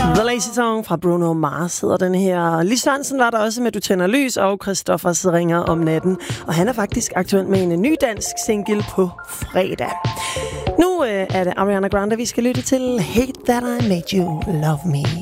The Lazy Song fra Bruno Mars hedder den her. Lis Sørensen var der også med Du Tænder Lys, og Christoffers Ringer om natten. Og han er faktisk aktuel med en ny dansk single på fredag. Nu er det Ariana Grande, vi skal lytte til. Hate That I Made You Love Me.